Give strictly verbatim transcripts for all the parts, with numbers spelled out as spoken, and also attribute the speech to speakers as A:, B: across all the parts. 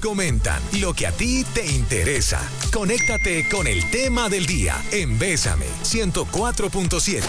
A: comentan, lo que a ti te interesa. Conéctate con el tema del día en Bésame ciento cuatro punto siete.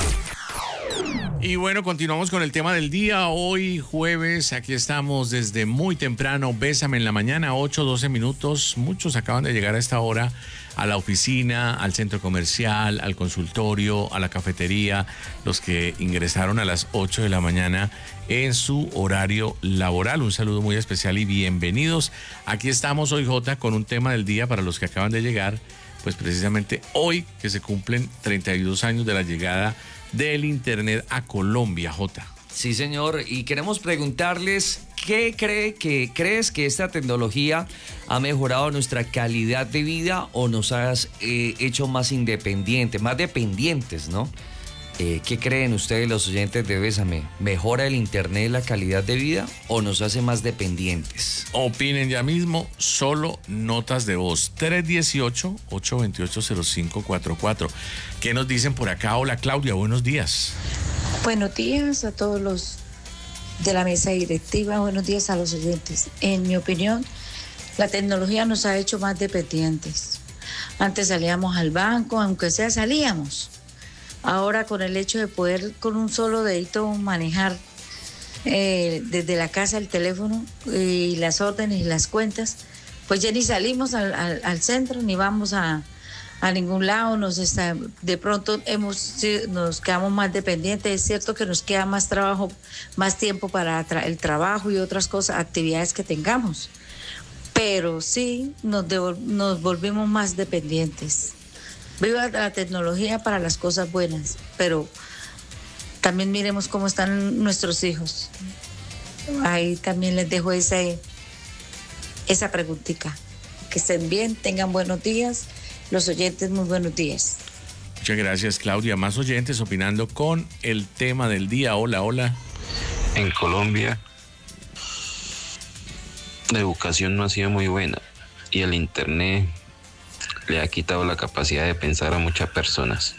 B: Y bueno, continuamos con el tema del día. Hoy jueves, aquí estamos desde muy temprano. Bésame en la mañana, ocho, doce minutos. Muchos acaban de llegar a esta hora a la oficina, al centro comercial, al consultorio, a la cafetería. Los que ingresaron a las ocho de la mañana en su horario laboral. Un saludo muy especial y bienvenidos. Aquí estamos hoy, Jota, con un tema del día para los que acaban de llegar. Pues precisamente hoy que se cumplen treinta y dos años de la llegada del Internet a Colombia, Jota.
C: Sí, señor, y queremos preguntarles qué cree que crees que esta tecnología ha mejorado nuestra calidad de vida o nos ha eh, hecho más independientes, más dependientes, ¿no? Eh, ¿Qué creen ustedes, los oyentes de Bésame? ¿Mejora el Internet la calidad de vida o nos hace más dependientes?
B: Opinen ya mismo, solo notas de voz. tres uno ocho, ocho dos ocho, cero cinco cuatro cuatro. ¿Qué nos dicen por acá? Hola, Claudia, buenos días.
D: Buenos días a todos los de la mesa directiva, buenos días a los oyentes. En mi opinión, la tecnología nos ha hecho más dependientes. Antes salíamos al banco, aunque sea salíamos. Ahora con el hecho de poder con un solo dedito manejar eh, desde la casa el teléfono y las órdenes y las cuentas, pues ya ni salimos al, al, al centro, ni vamos a, a ningún lado, nos está, de pronto hemos, nos quedamos más dependientes. Es cierto que nos queda más trabajo, más tiempo para tra- el trabajo y otras cosas, actividades que tengamos, pero sí nos, devol- nos volvimos más dependientes. Viva la tecnología para las cosas buenas, pero también miremos cómo están nuestros hijos. Ahí también les dejo esa, esa preguntita. Que estén bien, tengan buenos días. Los oyentes, muy buenos días.
B: Muchas gracias, Claudia. Más oyentes opinando con el tema del día. Hola, hola.
E: En Colombia, la educación no ha sido muy buena y el Internet le ha quitado la capacidad de pensar a muchas personas.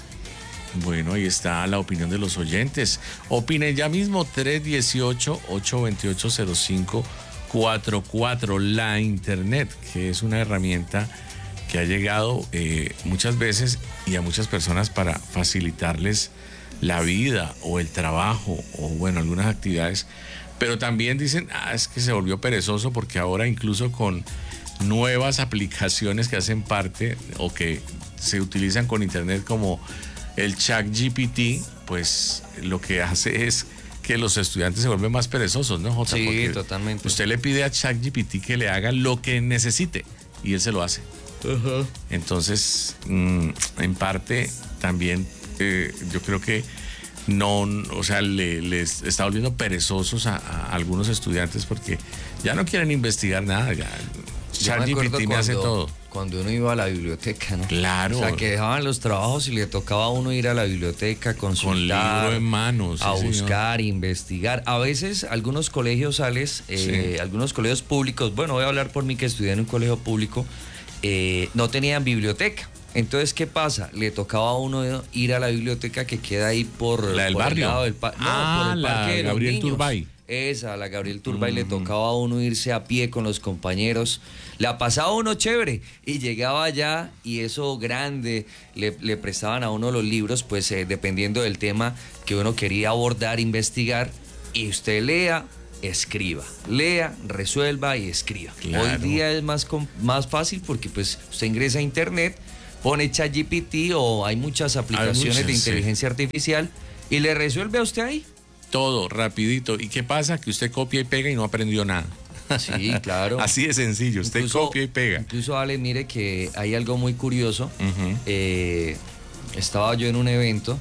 B: Bueno, ahí está la opinión de los oyentes. Opinen ya mismo, tres uno ocho, ocho dos ocho, cero cinco cuatro cuatro. La Internet, que es una herramienta que ha llegado eh, muchas veces y a muchas personas para facilitarles la vida o el trabajo o, bueno, algunas actividades. Pero también dicen, ah, es que se volvió perezoso porque ahora incluso con nuevas aplicaciones que hacen parte o que se utilizan con Internet como el ChatGPT, pues lo que hace es que los estudiantes se vuelven más perezosos, ¿no, Jota?
C: Sí,
B: porque
C: totalmente.
B: Usted le pide a ChatGPT que le haga lo que necesite y él se lo hace. Uh-huh. Entonces, mmm, en parte también eh, yo creo que no, o sea, le, les está volviendo perezosos a, a algunos estudiantes porque ya no quieren investigar nada, ya ChatGPT me hace todo.
C: Cuando uno iba a la biblioteca, ¿no?
B: Claro.
C: O sea, que dejaban los trabajos y le tocaba a uno ir a la biblioteca, consultar,
B: con libro en manos,
C: a
B: sí,
C: buscar,
B: señor.
C: investigar. A veces algunos colegios sales, eh, sí. algunos colegios públicos, bueno, voy a hablar por mí que estudié en un colegio público, eh, no tenían biblioteca. Entonces, ¿qué pasa? Le tocaba a uno ir a la biblioteca que queda ahí por,
B: la del
C: por
B: barrio.
C: el lado del pa- no,
B: ah,
C: por el
B: la
C: parque de los
B: Gabriel
C: niños.
B: Turbay.
C: Esa, la Gabriel Turbay, mm. le tocaba a uno irse a pie con los compañeros. La pasaba uno chévere y llegaba allá y eso grande, le, le prestaban a uno los libros, pues eh, dependiendo del tema que uno quería abordar, investigar, y usted lea, escriba, lea, resuelva y escriba. Claro. Hoy día es más, más fácil porque pues usted ingresa a internet, pone ChatGPT o hay muchas aplicaciones hay muchas, de inteligencia sí. artificial y le resuelve a usted ahí.
B: Todo, rapidito. ¿Y qué pasa? Que usted copia y pega y no aprendió nada.
C: Sí, claro.
B: Así de sencillo, usted incluso, copia y pega.
C: Incluso, Ale, mire que hay algo muy curioso. Uh-huh. Eh, estaba yo en un evento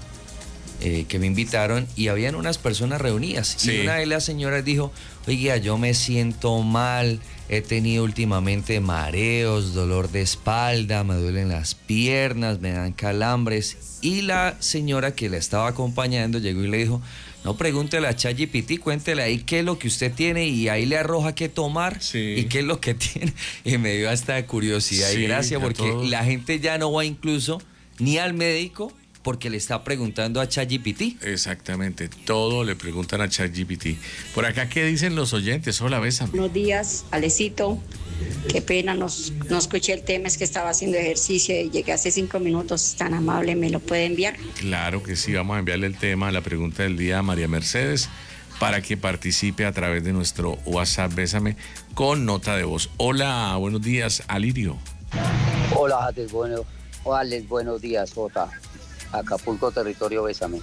C: eh, que me invitaron y habían unas personas reunidas. Sí. Y una de las señoras dijo, oiga, yo me siento mal, he tenido últimamente mareos, dolor de espalda, me duelen las piernas, me dan calambres. Y la señora que la estaba acompañando llegó y le dijo, no, pregúntele a ChatGPT, cuéntele ahí qué es lo que usted tiene y ahí le arroja qué tomar sí. y qué es lo que tiene. Y me dio hasta curiosidad sí, y gracia porque todo. La gente ya no va incluso ni al médico porque le está preguntando a ChatGPT.
B: Exactamente, todo le preguntan a ChatGPT. Por acá, ¿qué dicen los oyentes? Hola, Bésame.
F: Buenos días, Alecito. Qué pena, no, no escuché el tema, es que estaba haciendo ejercicio y llegué hace cinco minutos. Tan amable, ¿me lo puede enviar?
B: Claro que sí, vamos a enviarle el tema, la pregunta del día a María Mercedes para que participe a través de nuestro WhatsApp Bésame con nota de voz. Hola, buenos días, Alirio.
G: Hola, Alex, bueno, Alex, buenos días, Jota. Acapulco, territorio Bésame.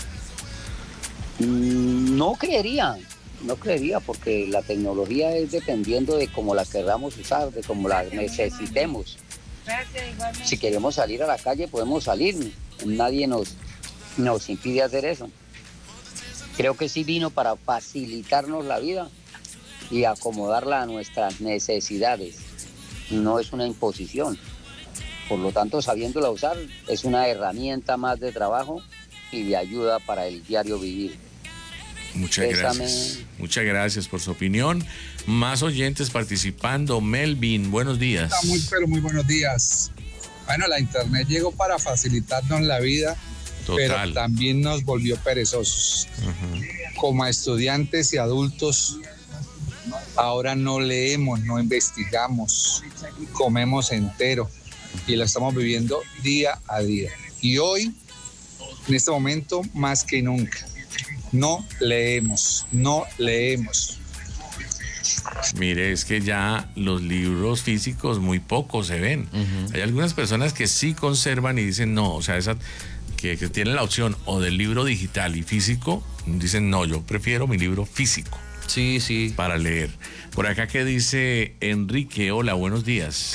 G: Mm, no creería, no creería, porque la tecnología es dependiendo de cómo la queramos usar, de cómo la necesitemos. Si queremos salir a la calle, podemos salir. Nadie nos, nos impide hacer eso. Creo que sí vino para facilitarnos la vida y acomodarla a nuestras necesidades. No es una imposición. Por lo tanto, sabiéndola usar, es una herramienta más de trabajo y de ayuda para el diario vivir.
B: Muchas Bésame. gracias. Muchas gracias por su opinión. Más oyentes participando. Melvin, buenos días.
H: Muy, pero muy buenos días. Bueno, la internet llegó para facilitarnos la vida, Total. pero también nos volvió perezosos. Uh-huh. Como estudiantes y adultos, ahora no leemos, no investigamos, comemos entero. Y lo estamos viviendo día a día. Y hoy, en este momento, más que nunca, no leemos, no leemos.
B: Mire, es que ya los libros físicos muy pocos se ven. Uh-huh. Hay algunas personas que sí conservan y dicen no, o sea, esa, que, que tienen la opción o del libro digital y físico, dicen no, yo prefiero mi libro físico.
C: Sí, sí.
B: Para leer. Por acá, ¿qué dice Enrique? Hola, buenos días.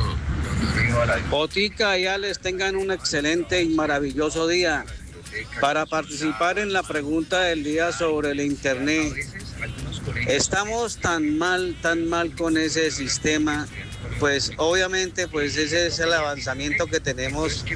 I: Botica y Alex, tengan un excelente y maravilloso día. Para participar en la pregunta del día sobre el internet, estamos tan mal, tan mal con ese sistema. Pues obviamente pues ese es el avanzamiento que tenemos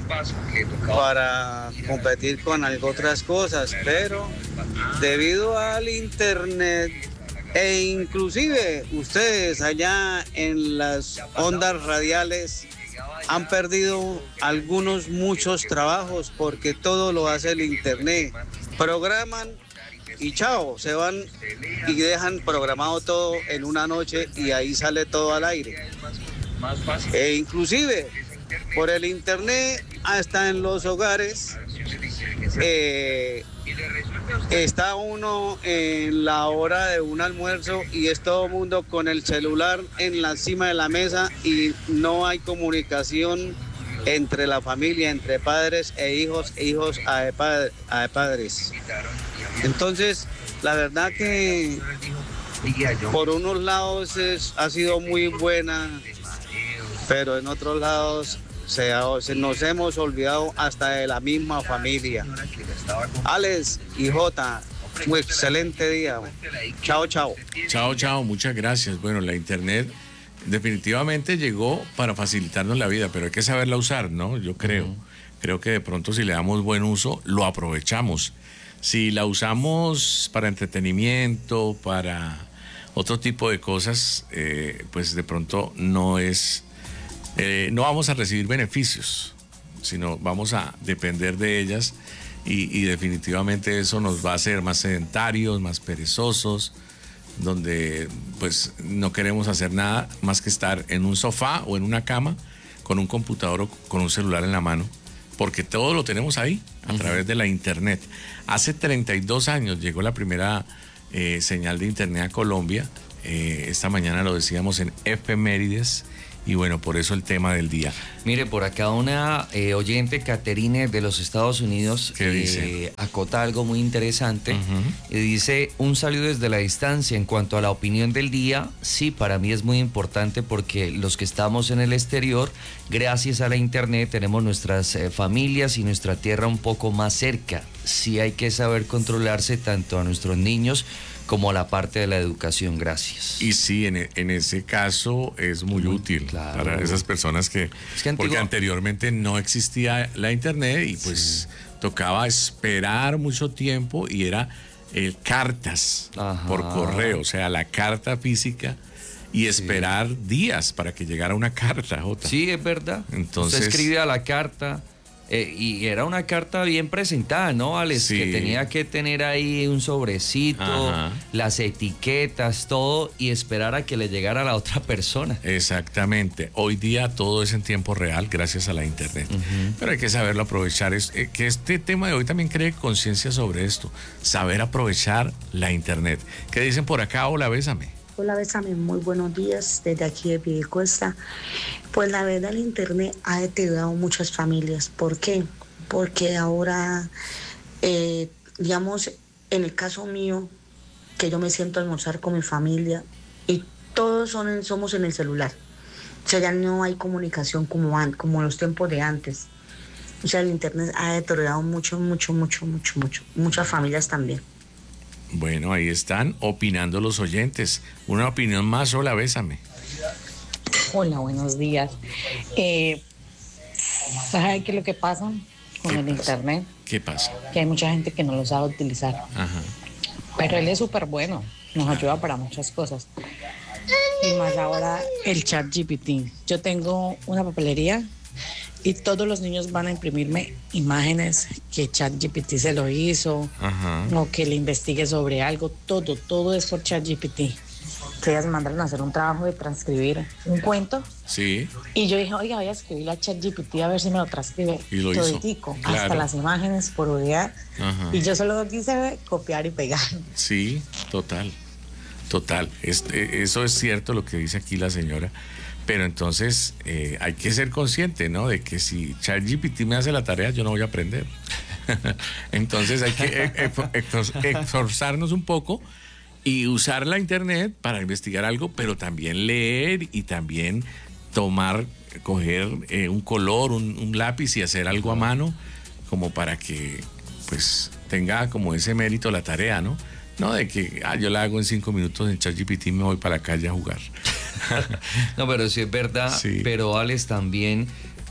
I: para competir con algo otras cosas, pero debido al internet e inclusive ustedes allá en las ondas radiales han perdido algunos muchos trabajos porque todo lo hace el internet. Programan y chao, se van y dejan programado todo en una noche y ahí sale todo al aire. E inclusive por el internet hasta en los hogares eh, está uno en la hora de un almuerzo y es todo el mundo con el celular en la cima de la mesa y no hay comunicación entre la familia, entre padres e hijos, e hijos a de, padre, a de padres. Entonces, la verdad que por unos lados es, ha sido muy buena, pero en otros lados se, se nos hemos olvidado hasta de la misma familia. Alex y Jota, un excelente día. Chao, chao.
B: Chao, chao, muchas gracias. Bueno, la internet definitivamente llegó para facilitarnos la vida, pero hay que saberla usar, ¿no? Yo creo. Uh-huh. Creo que de pronto si le damos buen uso, lo aprovechamos. Si la usamos para entretenimiento, para otro tipo de cosas, eh, pues de pronto no es... Eh, no vamos a recibir beneficios, sino vamos a depender de ellas y, y definitivamente eso nos va a hacer más sedentarios, más perezosos, donde pues no queremos hacer nada más que estar en un sofá o en una cama con un computador o con un celular en la mano, porque todo lo tenemos ahí a uh-huh. través de la internet. Hace treinta y dos años llegó la primera eh, señal de internet a Colombia. Eh, esta mañana lo decíamos en Efemérides. Y bueno, por eso el tema del día.
C: Mire, por acá una eh, oyente, Caterine, de los Estados Unidos,
B: ¿qué dice?
C: Eh, acota algo muy interesante. Uh-huh. Y dice, un saludo desde la distancia. En cuanto a la opinión del día, sí, para mí es muy importante porque los que estamos en el exterior, gracias a la internet, tenemos nuestras eh, familias y nuestra tierra un poco más cerca. Sí hay que saber controlarse tanto a nuestros niños como la parte de la educación, gracias.
B: Y sí, en, en ese caso es muy mm, útil claro. para esas personas que, es que antiguo... porque anteriormente no existía la internet y pues sí. tocaba esperar mucho tiempo y era eh, cartas Ajá. por correo, o sea, la carta física y esperar sí. días para que llegara una carta, Jota.
C: Sí, es verdad.
B: Entonces,
C: usted escribe a la carta, Eh, y era una carta bien presentada, ¿no, Alex?
B: Sí.
C: Que tenía que tener ahí un sobrecito,
B: Ajá.
C: las etiquetas, todo, y esperar a que le llegara a la otra persona.
B: Exactamente. Hoy día todo es en tiempo real gracias a la internet. Uh-huh. Pero hay que saberlo aprovechar. Es, eh, que este tema de hoy también cree conciencia sobre esto. Saber aprovechar la internet. ¿Qué dicen por acá? Hola, bésame.
J: Hola, bésame, muy buenos días desde aquí de Piedecuesta. Pues la verdad, el internet ha deteriorado muchas familias. ¿Por qué? Porque ahora, eh, digamos, en el caso mío, que yo me siento a almorzar con mi familia y todos son en, somos en el celular. O sea, ya no hay comunicación como, an, como en los tiempos de antes. O sea, el internet ha deteriorado mucho, mucho, mucho, mucho, mucho. Muchas familias también.
B: Bueno, ahí están opinando los oyentes. Una opinión más, hola, bésame.
K: Hola, buenos días. Eh, ¿Sabes qué es lo que pasa con el
B: pasa?
K: internet?
B: ¿Qué pasa?
K: Que hay mucha gente que no lo sabe utilizar.
B: Ajá.
K: Pero él es súper bueno, nos ayuda para muchas cosas. Y más ahora el chat G P T. Yo tengo una papelería y todos los niños van a imprimirme imágenes que chat G P T se lo hizo. Ajá. O que le investigue sobre algo. Todo, todo es por chat G P T. Que ellas me mandaron a hacer un trabajo de transcribir un cuento.
B: Sí.
K: Y yo dije, oiga, voy a escribirle a chat G P T a ver si me lo transcribe.
B: Y lo
K: toditico,
B: hizo. Claro.
K: Hasta las imágenes por odiar. Y yo solo quise copiar y pegar.
B: Sí, total. Total. Es, eso es cierto lo que dice aquí la señora. Pero entonces eh, hay que ser consciente, ¿no? De que si ChatGPT me hace la tarea, yo no voy a aprender. Entonces hay que esforzarnos un poco y usar la internet para investigar algo, pero también leer y también tomar, coger eh, un color, un, un lápiz y hacer algo a mano, como para que pues tenga como ese mérito la tarea, ¿no? No de que ah, yo la hago en cinco minutos en ChatGPT y me voy para la calle a jugar.
C: No, pero sí es verdad, sí. Pero Alex, también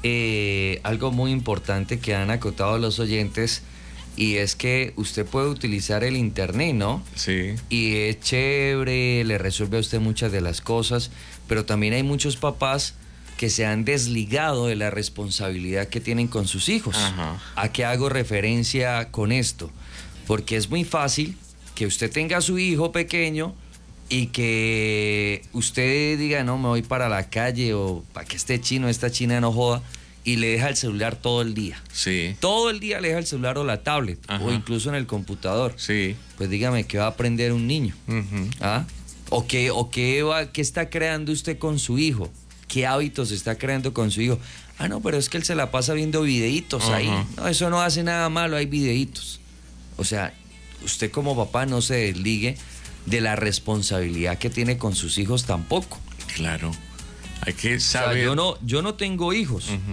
C: eh, algo muy importante que han acotado los oyentes, y es que usted puede utilizar el internet, ¿no?
B: Sí.
C: Y es chévere, le resuelve a usted muchas de las cosas, pero también hay muchos papás que se han desligado de la responsabilidad que tienen con sus hijos. Ajá. ¿A qué hago referencia con esto? Porque es muy fácil que usted tenga a su hijo pequeño y que usted diga, no, me voy para la calle, o para que este chino, esta china no joda, y le deja el celular todo el día.
B: Sí.
C: Todo el día le deja el celular o la tablet. Ajá. O incluso en el computador.
B: Sí.
C: Pues dígame, ¿qué va a aprender un niño?
B: Uh-huh. ¿Ah?
C: ¿O qué, o qué, va, qué está creando usted con su hijo? ¿Qué hábitos está creando con su hijo? Ah, no, pero es que él se la pasa viendo videitos uh-huh. ahí. No, eso no hace nada malo, hay videitos. O sea, usted como papá no se desligue de la responsabilidad que tiene con sus hijos tampoco.
B: Claro. Hay que saber.
C: O sea, yo no, yo no tengo hijos, uh-huh.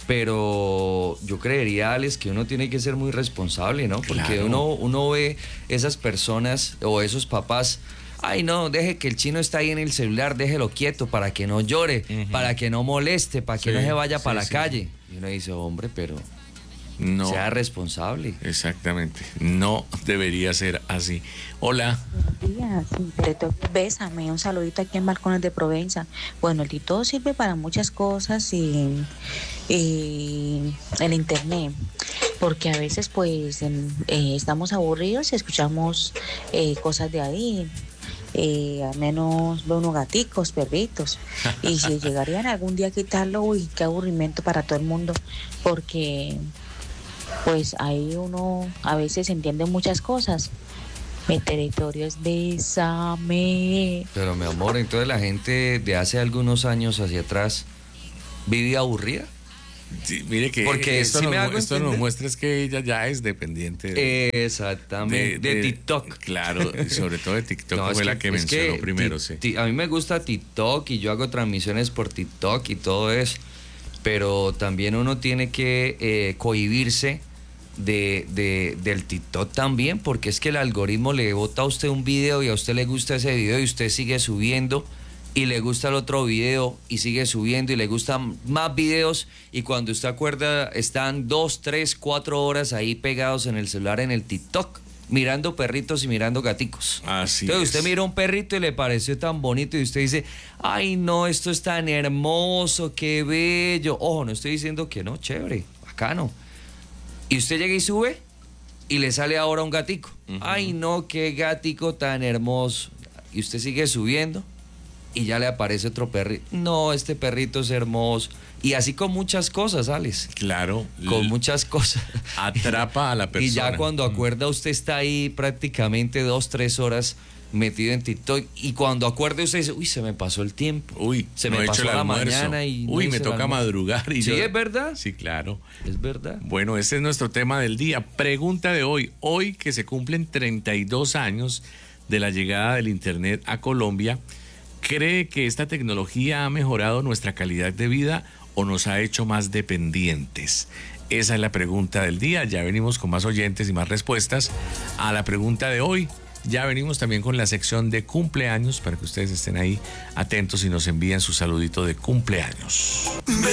C: pero yo creería, Alex, que uno tiene que ser muy responsable, ¿no? Porque claro. uno, uno ve esas personas o esos papás, ay no, deje que el chino está ahí en el celular, déjelo quieto para que no llore, uh-huh. para que no moleste, para que sí, no se vaya sí, para sí. la calle. Y uno dice, hombre, pero no sea responsable.
B: Exactamente, no debería ser así. Hola.
D: Buenos días, bésame, un saludito aquí en Balcones de Provenza. Bueno, el TikTok sirve para muchas cosas y, y el internet, porque a veces pues en, eh, estamos aburridos y escuchamos eh, cosas de ahí. Eh, al menos veo unos gaticos, perritos, y si llegarían algún día a quitarlo, uy, qué aburrimiento para todo el mundo, porque pues ahí uno a veces entiende muchas cosas. Mi territorio es bésame.
C: Pero mi amor, entonces la gente de hace algunos años hacia atrás vivía aburrida.
B: Sí, mire que
C: porque
B: esto,
C: si
B: nos, esto nos muestra es que ella ya es dependiente de,
C: exactamente de, de, de TikTok.
B: Claro, y sobre todo de TikTok. No, fue que, la que mencionó que primero,
C: ti,
B: sí.
C: Ti, a mí me gusta TikTok y yo hago transmisiones por TikTok y todo eso, pero también uno tiene que eh, cohibirse de, de, del TikTok también, porque es que el algoritmo le bota a usted un video y a usted le gusta ese video y usted sigue subiendo y le gusta el otro video y sigue subiendo y le gustan más videos, y cuando usted acuerda están dos, tres, cuatro horas ahí pegados en el celular en el TikTok mirando perritos y mirando gaticos.
B: Así
C: Entonces
B: es.
C: usted mira un perrito y le pareció tan bonito y usted dice, ay no, esto es tan hermoso, qué bello. Ojo, no estoy diciendo que no, chévere, bacano, Y usted llega y sube y le sale ahora un gatico. Uh-huh. Ay, no, qué gatico tan hermoso. Y usted sigue subiendo y ya le aparece otro perrito. No, este perrito es hermoso. Y así con muchas cosas, Alex.
B: Claro.
C: Con muchas cosas.
B: Atrapa a la persona.
C: Y ya cuando acuerda, usted está ahí prácticamente dos, tres horas metido en TikTok. Y cuando acuerde, usted dice, uy, se me pasó el tiempo.
B: Uy,
C: se
B: no
C: me
B: he
C: pasó
B: hecho el
C: la
B: almuerzo.
C: mañana. Y
B: uy,
C: no
B: me toca madrugar. Y
C: sí,
B: yo...
C: es verdad.
B: Sí, claro.
C: Es verdad.
B: Bueno, este es nuestro tema del día. Pregunta de hoy. Hoy que se cumplen treinta y dos años de la llegada del Internet a Colombia, ¿cree que esta tecnología ha mejorado nuestra calidad de vida o nos ha hecho más dependientes? Esa es la pregunta del día. Ya venimos con más oyentes y más respuestas a la pregunta de hoy. Ya venimos también con la sección de cumpleaños para que ustedes estén ahí atentos y nos envíen su saludito de cumpleaños.